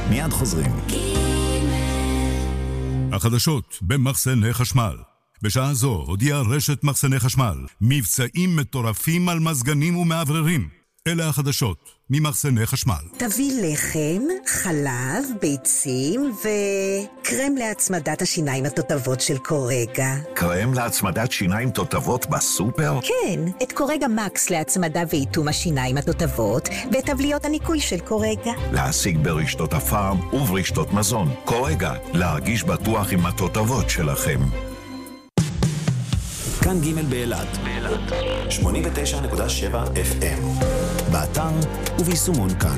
מיד חוזרים. החדשות במחסני חשמל. בשעה זו הודיעה רשת מחסני חשמל מבצעים מטורפים על מזגנים ומעבררים. אלה החדשות ממחסני חשמל. תביא לחם, חלב, ביצים וקרם להצמדת השיניים התותבות של קורגה. קרם להצמדת שיניים תותבות בסופר? כן, את קורגה מקס להצמדה ואיתום השיניים התותבות ואת תבליות הניקוי של קורגה. להשיג ברשתות הפארם וברשתות מזון. קורגה, להרגיש בטוח עם התותבות שלכם. כאן ג' באילת 89.7 FM באתר וביישומון כאן.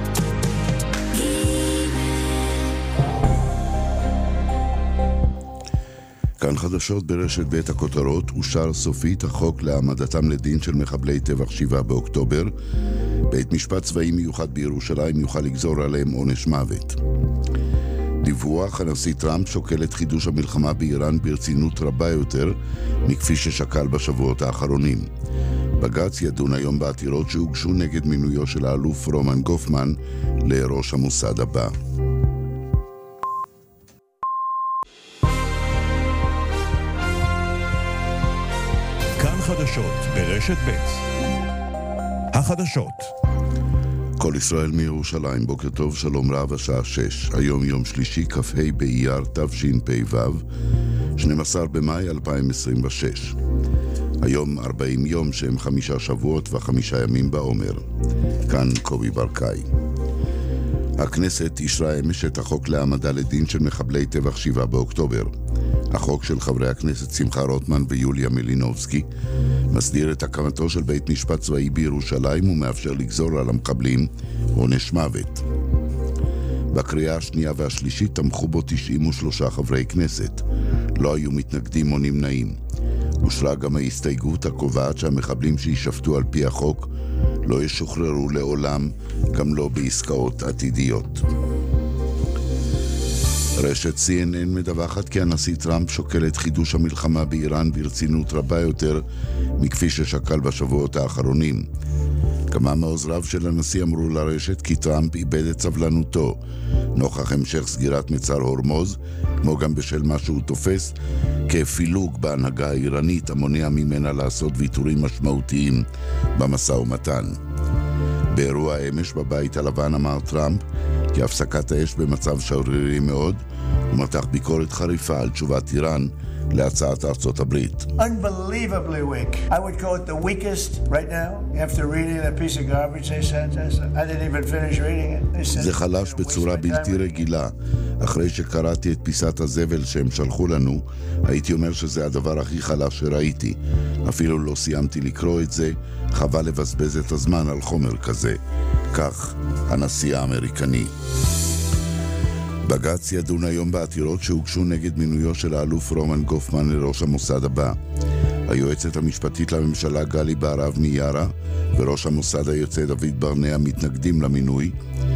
כאן חדשות ברשת בית הכותרות. אושר סופית החוק להעמדתם לדין של מחבלי טבח 7 באוקטובר. בית משפט צבאי מיוחד בירושלים יוכל לגזור עליהם עונש מוות. דיווח, הנשיא טראמפ שוקל את חידוש המלחמה באיראן ברצינות רבה יותר מכפי ששקל בשבועות האחרונים. בג"ץ ידון היום בעתירות שהוגשו נגד מינויו של האלוף רומן גופמן לראש המוסד הבא. כאן חדשות ברשת ב'. החדשות. כל ישראל מירושלים, בוקר טוב, שלום רב, השעה 6. היום יום שלישי, כ"ה באייר תשפ"ו, 12 במאי 2026. היום 40 יום שהם 5 שבועות ו5 ימים בעומר. כאן קובי ברקאי. הכנסת אישרה אמש את החוק להעמדה לדין של מחבלי טבח 7 באוקטובר. החוק של חברי הכנסת שמחה רוטמן ויוליה מלינובסקי מסדיר את הקמתו של בית משפט צבאי בירושלים ומאפשר לגזור על המחבלים עונש מוות. בקריאה השנייה והשלישית תמכו בו 93 חברי כנסת. לא היו מתנגדים או נמנעים. אושרה גם ההסתייגות הקובעת שהמחבלים שישפטו על פי החוק לא ישוחררו לעולם, גם לא בעסקאות עתידיות. רשת CNN מדווחת כי הנשיא טראמפ שוקל את חידוש המלחמה באיראן ברצינות רבה יותר מכפי ששקל בשבועות האחרונים. כמה מעוזריו של הנשיא אמרו לרשת כי טראמפ איבד את סבלנותו נוכח המשך סגירת מצר הורמוז, כמו גם בשל מה שהוא תופס כפילוג בהנהגה האיראנית המונע ממנה לעשות ויתורים משמעותיים במשא ומתן. באירוע אמש בבית הלבן אמר טראמפ כי הפסקת האש במצב שברירי מאוד, ומתח ביקורת חריפה על תשובת איראן להצעת ארצות הברית. Unbelievably weak. I would call it the weakest right now. After reading that piece of garbage they sent us, I didn't even finish reading it. זה חלש בצורה בלתי רגילה. אחרי שקראתי את פיסת הזבל שהם שלחו לנו, הייתי אומר שזה הדבר הכי חלש שראיתי. אפילו לא סיימתי לקרוא את זה, חבל לבזבז את הזמן על חומר כזה. כך הנשיא האמריקני. בג"ץ ידון היום בעתירות שהוגשו נגד מינויו של האלוף רומן גופמן לראש המוסד הבא. היועצת המשפטית לממשלה גלי בהרב מיארה וראש המוסד היוצא דוד ברנע מתנגדים למינוי,